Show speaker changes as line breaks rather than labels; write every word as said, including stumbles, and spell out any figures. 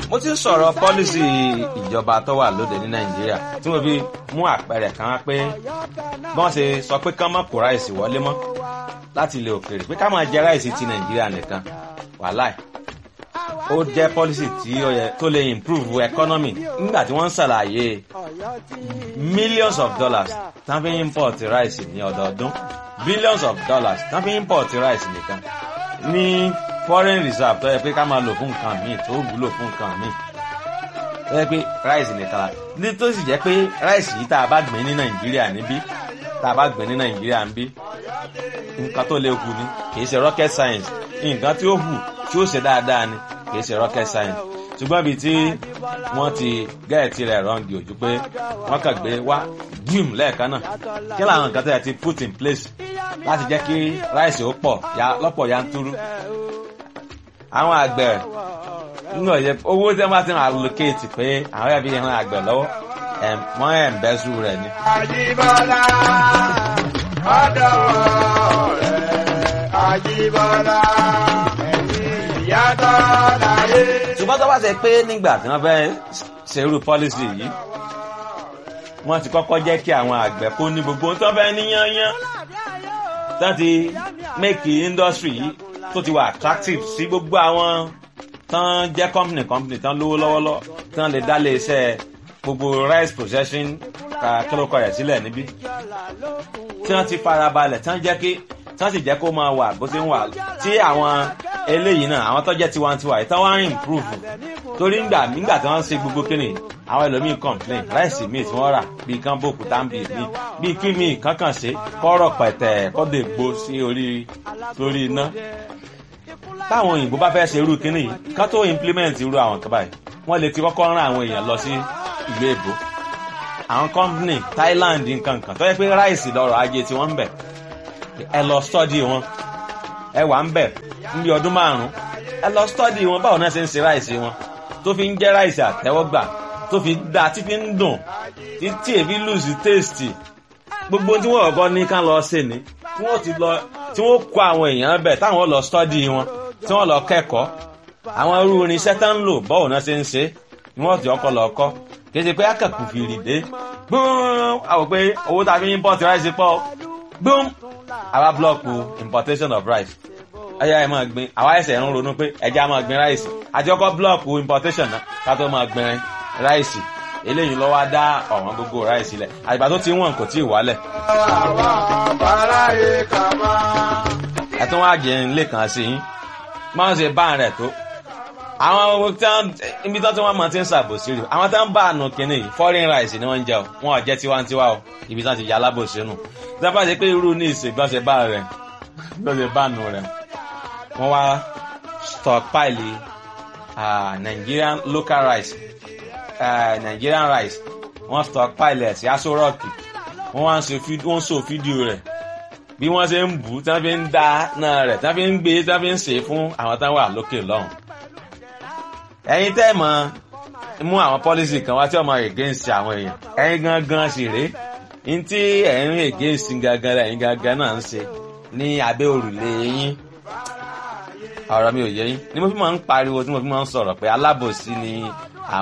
mo ti ń sọ̀rọ̀ pọ́lísì ìjọba tó wà lóde ní Nàìjíríà tí mo fi mú àpẹẹrẹ kan pé bí wọ́n ṣe sọ pé kán má kó ráìsì wọlé mọ́ láti ilẹ̀ òkèèrè pé ká máa jẹ ráìsì ti Nàìjíríà nìkan wàláì ó jẹ́ pọ́lísì tí ó yẹ tó lè improve economy nígbà tí wọ́n ń ṣàlàyé millions of dollars tán fi import ráìsì ní ọdọọdún billions of dollars tán fi import ráìsì nìkan ní foreign reserve tó yẹ pé ká máa lò fún nǹkan míì tó wúlò fún nǹkan míì tó yẹ pé ráìsì nìkan la ní tó sì jẹ́ pé ráìsì yìí tá a bá gbìn ní Nàìjíríà níbí tá a bá gbìn ní Nàìjíríà níbí nǹkan tó lè hù ni kì í ṣe rocket science nǹkan tí ó hù tí ó ṣe dáadáa ni kì í ṣe rocket science ṣùgbọ́n ibi tí wọ́n ti gẹ́ẹ̀tì rẹ̀ rọ́ǹgì ojú pé wọ́n kàn gbé wá gíùm lẹ́ẹ̀kan náà kí làwọn nǹkan tó yẹ ti put in place láti jẹ́ kí ráìsì ó pọ̀ lọ́pọ̀ yanturu àwọn àgbẹ̀ nínú ọ̀yẹ́ owó tí wọ́n bá ti ń allocate pé àwọn ẹ̀bí ìran àgbẹ̀ lọ́wọ́ wọ́n ẹ̀ ń bẹ́sù rẹ̀ ni.
Àjíbọ́lá ọ̀dọ̀ rẹ̀ Àjíbọ́lá ẹ̀yìn ìyàtọ̀ láyé.
ṣùgbọ́n tó bá ṣe pé nígbà tí wọ́n fẹ́ ṣerú policy yìí wọ́n ti kọ́kọ́ jẹ́ kí àwọn àgbẹ̀ kó ní gbogbo tó fẹ́ níyányán tó ti make industry yìí tó ti wà attractive sí gbogbo àwọn tán jẹ́ company company tán lówó lọ́wọ́lọ́wọ́ tán lè dá lé iṣẹ́ gbogbo rice processing kílókọ rẹ̀ sílẹ̀ níbí tí wọ́n ti farabalẹ̀ tán jẹ́ kí tán sì jẹ́ kó máa wà bó ṣe ń wà tí àwọn eléyìí náà àwọn tó jẹ́ tiwantiwa yìí tán wá ń improve torí ńgbà nígbà tí wọ́n ń ṣe gbogbo kíni àwọn ẹlòmíì complain ráìsì míì tí wọ́n rà bíi kán bòkú táǹbì míì bíi kí míì kankan ṣe kọ́rọ̀ pẹ̀tẹ̀ kọ́dọ̀ ègbó sí orí lórí iná táwọn òyìnbó bá fẹ́ ṣe irú kíní yìí kán tó implement irú àwọn kan báyìí wọ́n lè ti kọ́kọ́ rán àwọn èèyàn lọ sí ìlú èbó àwọn company Thailand nǹkankan tó yẹ pé ráìsì lọ́rọ̀ ajé tí wọ́n ń bẹ̀ ẹ lọ study wọn ẹ wà ń bẹ̀ níbi ọdún márùn-ún ẹ lọ study wọn báwo náà ṣe ń ṣe ráìsì wọn tó fi ń jẹ́ ráìsì àtẹ́wọ́gbà tó fi dá tí fi ń dùn tí èbí lose taste gbogbo tí wọ́n ọ̀gọ́ ní ká lọ ṣe ni tí wọ́n ti lọ tí wọ́n kó àwọn èèyàn bẹ̀ táwọn lọ study wọn tí wọ́n lọ kẹ́kọ̀ọ́ àwọn irú irinṣẹ́ tá ń lò báwo náà ṣe ń ṣe ni wọ́n ti ọkọ̀ lọ kọ́ kì í ṣe pé akẹ́kọ̀ọ́ fìrì dé gbọ́n àwọn pé owó tá a fi ń import rice pọ̀ gbọ́n àwa blọ́ọ̀kù importation of rice ẹ̀yà ẹ̀ máa gbin àwa ẹ̀sẹ̀ ń ronú pé ẹja máa gbin rice àti ọkọ̀ blọ́ọ̀kù importation náà ká tó máa gbin rice eléyìí ló wá dá ọ̀wọ́n gbogbo rice lẹ̀ àgbà tó ti wọ̀n kò tí ì wálẹ̀. ẹ̀tún wá jẹ́ ńlẹ̀ kan sí yín máa ń ṣe bá rẹ̀ tó àwọn ibi tó tí wọ́n máa ti ń ṣàbòsí rí àwọn tó ń bá àánú kínní yìí foreign rice ni wọ́n ń jẹ o wọn ò jẹ́ tiwantiwa o ibi tó ti yà alábòsí nù dábàá ṣe pé irú ní ìsìn bí wọ́n ṣe bá rẹ̀ bí wọ́n ṣe bá nù rẹ̀ wọ́n wá stockpile uh, Nigerian local rice uh, Nigerian rice wọ́n stockpile ẹ̀ sí Aso Rock wọ́n wá ń so fídíò rẹ̀ bí wọ́n ṣe ń bù tí wọ́n fi ń dá náà rẹ̀ tí wọ́n fi ń gbé tí wọ́n fi ń ṣe fún àwọn táwọn wà lókè lọ́hùn. ẹ̀yin tẹ́ mọ̀ mú àwọn policy kan wá tí ọmọ against àwọn èèyàn ẹ̀yin gangan sì rèé ní tí ẹ̀yin against gangan ẹ̀yin gangan náà ń ṣe ní abẹ́ òrùlé yín ọ̀rọ̀ mi ò yé yín ni mo fi máa ń pariwo tí mo fi máa ń sọ̀rọ̀ pé alábòsí ni